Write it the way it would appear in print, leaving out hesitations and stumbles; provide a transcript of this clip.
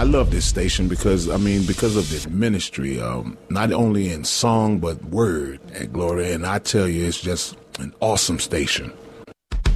I love this station because because of this ministry, not only in song but word at Glory. And I tell you, it's just an awesome station.